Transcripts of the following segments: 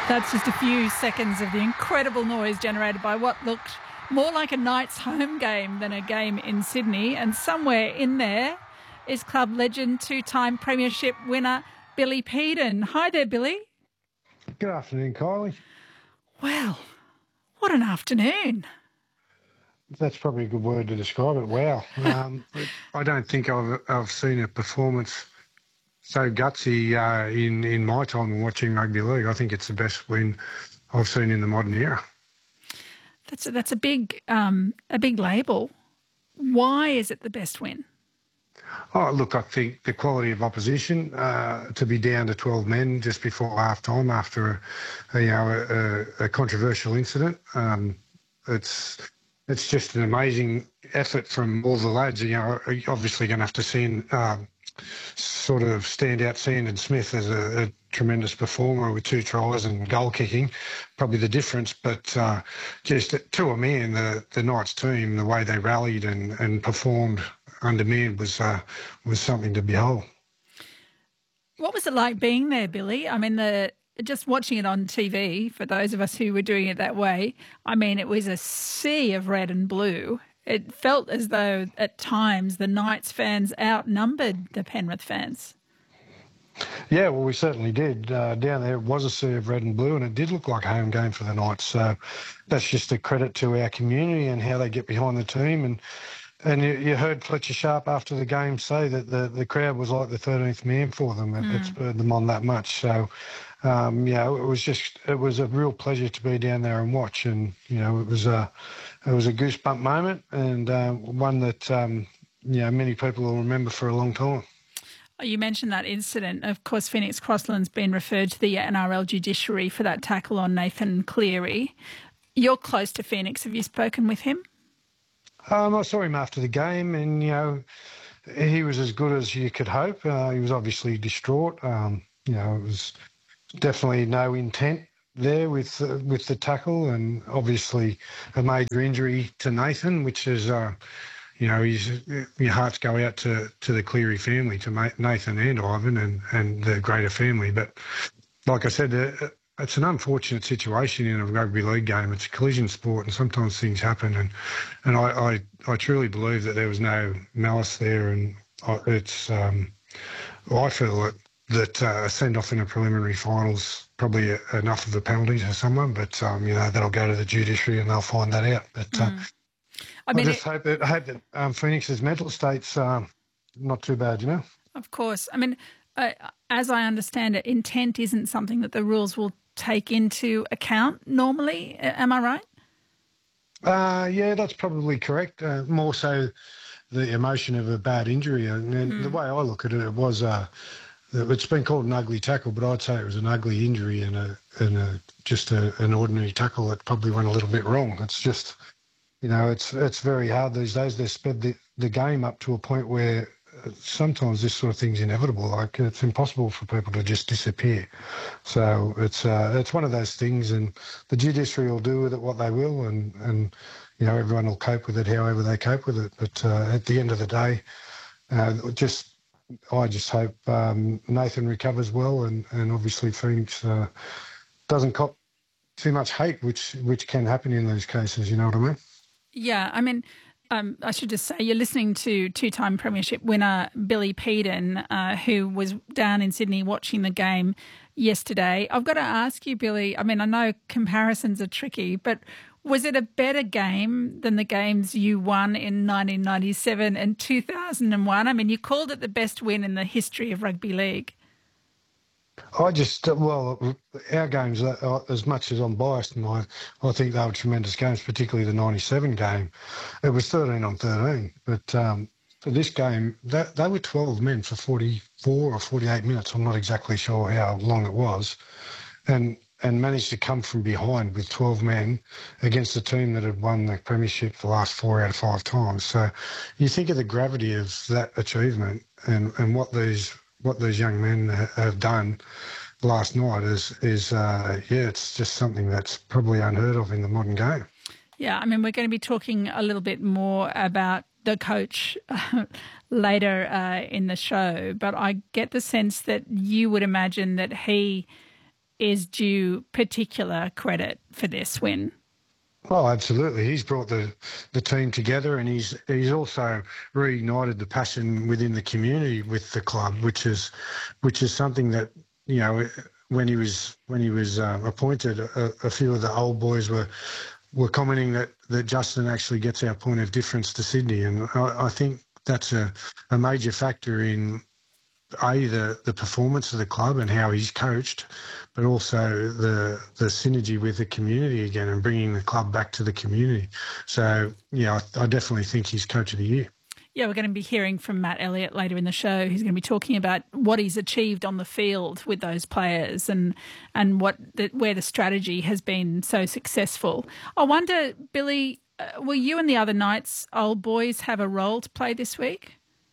That's just a few seconds of the incredible noise generated by what looked more like a Knights home game than a game in Sydney. And somewhere in there is club legend, two-time premiership winner, Billy Peden. Hi there, Billy. Good afternoon, Kylie. Well, what an afternoon. That's probably a good word to describe it. Wow. I don't think I've seen a performance so gutsy in my time watching rugby league. I think it's the best win I've seen in the modern era. That's a big label. Why is it the best win? Oh, look, I think the quality of opposition to be down to 12 men just before half time after a controversial incident. It's just an amazing effort from all the lads. You're obviously going to have to see sort of stand out Sandon Smith as a tremendous performer with 2 tries and goal kicking, probably the difference. But just to a man, the Knights team, the way they rallied and performed under man was something to behold. What was it like being there, Billy? I mean, just watching it on TV, for those of us who were doing it that way, I mean, it was a sea of red and blue. It felt as though at times the Knights fans outnumbered the Penrith fans. Yeah, well, we certainly did. Down there it was a sea of red and blue, and it did look like a home game for the Knights. So that's just a credit to our community and how they get behind the team. And you heard Fletcher Sharp after the game say that the crowd was like the 13th man for them. It spurred them on that much. So, it was a real pleasure to be down there and watch. And, it was a goosebump moment and one that, many people will remember for a long time. You mentioned that incident. Of course, Phoenix Crossland's been referred to the NRL judiciary for that tackle on Nathan Cleary. You're close to Phoenix. Have you spoken with him? I saw him after the game and, he was as good as you could hope. He was obviously distraught. It was definitely no intent there with the tackle and obviously a major injury to Nathan, which is, your hearts go out to the Cleary family, to Nathan and Ivan and the greater family. But like I said, it's an unfortunate situation in a rugby league game. It's a collision sport and sometimes things happen. And I truly believe that there was no malice there. And I feel that a send-off in a preliminary final's probably enough of a penalty to someone. But, that'll go to the judiciary and they'll find that out. But I just hope that Phoenix's mental state's not too bad, Of course. I mean, as I understand it, intent isn't something that the rules will take into account normally. Am I right? Yeah, that's probably correct. More so the emotion of a bad injury. And the way I look at it, it was it's been called an ugly tackle, but I'd say it was an ugly injury and just an ordinary tackle that probably went a little bit wrong. It's just, it's very hard these days. They've sped the game up to a point where sometimes this sort of thing's inevitable. Like it's impossible for people to just disappear. So it's one of those things, and the judiciary will do with it what they will, and everyone will cope with it however they cope with it. But at the end of the day, I just hope Nathan recovers well, and obviously Phoenix doesn't cop too much hate, which can happen in those cases. You know what I mean? Yeah, I mean. I should just say you're listening to two-time premiership winner Billy Peden, who was down in Sydney watching the game yesterday. I've got to ask you, Billy, I mean, I know comparisons are tricky, but was it a better game than the games you won in 1997 and 2001? I mean, you called it the best win in the history of rugby league. Our games, as much as I'm biased, and I think they were tremendous games, particularly the 97 game. It was 13-13, but for this game, they were 12 men for 44 or 48 minutes. I'm not exactly sure how long it was, and managed to come from behind with 12 men against a team that had won the premiership the last 4 out of 5 times. So you think of the gravity of that achievement and what these young men have done last night is it's just something that's probably unheard of in the modern game. Yeah, I mean, we're going to be talking a little bit more about the coach later in the show, but I get the sense that you would imagine that he is due particular credit for this win. Oh, absolutely. He's brought the team together, and he's also reignited the passion within the community with the club, which is something that, you know, when he was appointed, a few of the old boys were commenting that Justin actually gets our point of difference to Sydney, and I think that's a major factor in the performance of the club and how he's coached, but also the synergy with the community again and bringing the club back to the community. So, yeah, I definitely think he's Coach of the Year. Yeah, we're going to be hearing from Matt Elliott later in the show. He's going to be talking about what he's achieved on the field with those players and where the strategy has been so successful. I wonder, Billy, will you and the other Knights old boys have a role to play this week?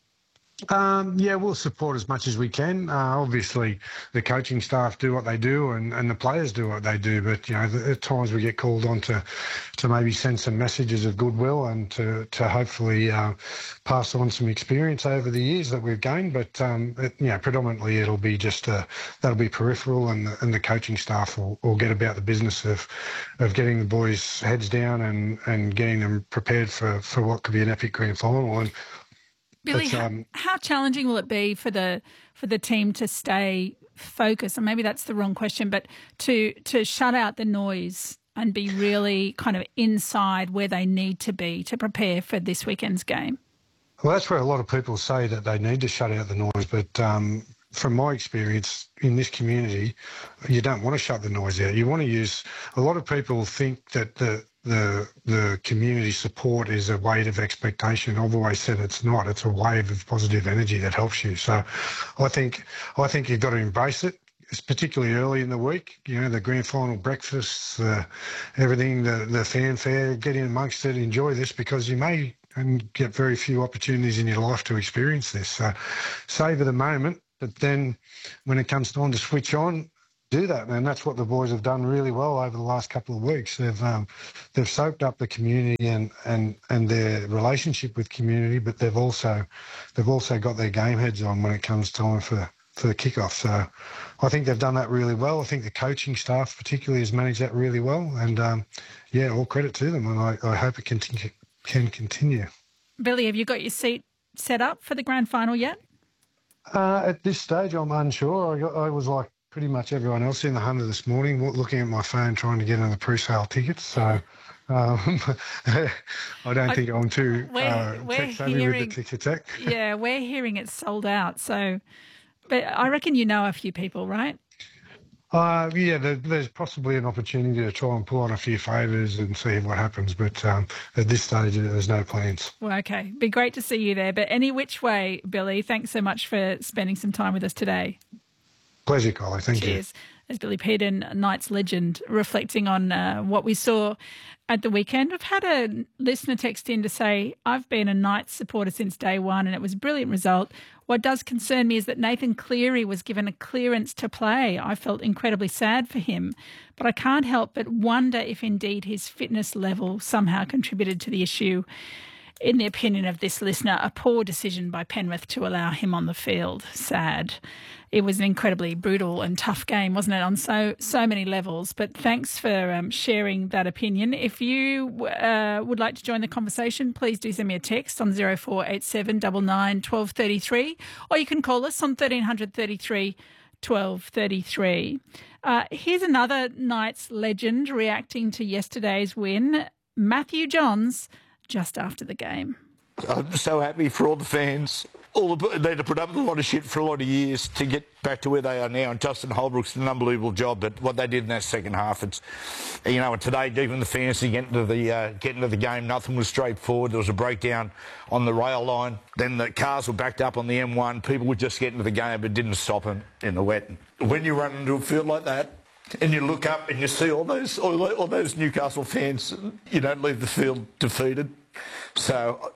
Yeah, we'll support as much as we can. Obviously, the coaching staff do what they do and the players do what they do. But, you know, at times we get called on to maybe send some messages of goodwill and to hopefully pass on some experience over the years that we've gained. But, predominantly it'll be that'll be peripheral, and the coaching staff will get about the business of getting the boys' heads down and getting them prepared for what could be an epic grand final. And Billy, how challenging will it be for the team to stay focused? And maybe that's the wrong question, but to shut out the noise and be really kind of inside where they need to be to prepare for this weekend's game? Well, that's where a lot of people say that they need to shut out the noise, but from my experience in this community, you don't want to shut the noise out. You want to use. A lot of people think that the community support is a weight of expectation. I've always said it's not. It's a wave of positive energy that helps you. So I think you've got to embrace it. It's particularly early in the week, you know, the grand final breakfasts, everything, the fanfare, get in amongst it, enjoy this, because you may get very few opportunities in your life to experience this. So savour the moment, but then when it comes time to switch on, do that, and that's what the boys have done really well over the last couple of weeks. They've soaked up the community and their relationship with community, but they've also got their game heads on when it comes time for the kickoff. So I think they've done that really well. I think the coaching staff particularly has managed that really well, and all credit to them, and I hope it can continue. Billy, have you got your seat set up for the grand final yet? At this stage, I'm unsure. I was like pretty much everyone else in the Hunter this morning, looking at my phone trying to get in the pre-sale tickets. So I don't think I'm too tech-savvy with the ticket tech. Yeah, we're hearing it's sold out. So, but I reckon you know a few people, right? There's possibly an opportunity to try and pull on a few favours and see what happens. But at this stage, there's no plans. Well, okay. Be great to see you there. But any which way, Billy, thanks so much for spending some time with us today. Pleasure, Kylie. Thank you. Cheers. There's Billy Peden, Knights legend, reflecting on what we saw at the weekend. I've had a listener text in to say, I've been a Knights supporter since day one and it was a brilliant result. What does concern me is that Nathan Cleary was given a clearance to play. I felt incredibly sad for him, but I can't help but wonder if indeed his fitness level somehow contributed to the issue. In the opinion of this listener, a poor decision by Penrith to allow him on the field. Sad. It was an incredibly brutal and tough game, wasn't it, on so many levels? But thanks for sharing that opinion. If you would like to join the conversation, please do send me a text on 0487 99 1233, or you can call us on 1333 1233. Here's another Knights legend reacting to yesterday's win, Matthew Johns, just after the game. I'm so happy for all the fans. They'd have put up with a lot of shit for a lot of years to get back to where they are now. And Justin Holbrook's done an unbelievable job. But what they did in that second half, it's, you know, and today, even the fans getting to the game, nothing was straightforward. There was a breakdown on the rail line. Then the cars were backed up on the M1. People were just getting to the game, but didn't stop them in the wet. When you run into a field like that, and you look up and you see all those Newcastle fans, you don't leave the field defeated. So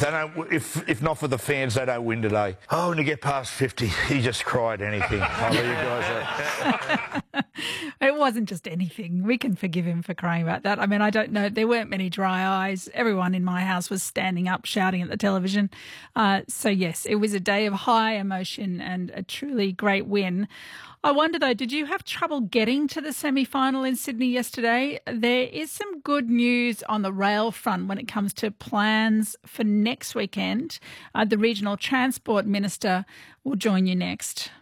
if not for the fans, they don't win today. Oh, when you get past 50, he just cried anything. I know you guys It wasn't just anything. We can forgive him for crying about that. I mean, I don't know. There weren't many dry eyes. Everyone in my house was standing up, shouting at the television. So, yes, it was a day of high emotion and a truly great win. I wonder, though, did you have trouble getting to the semi-final in Sydney yesterday? There is some good news on the rail front when it comes to plans for next weekend. The Regional Transport Minister will join you next.